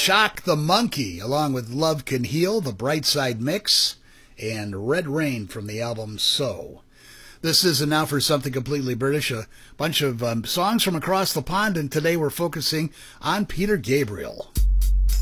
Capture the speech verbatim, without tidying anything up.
Shock the Monkey, along with Love Can Heal, the Brightside Mix, and Red Rain from the album So. This is Now for Something Completely British, a bunch of um, songs from across the pond, and today we're focusing on Peter Gabriel.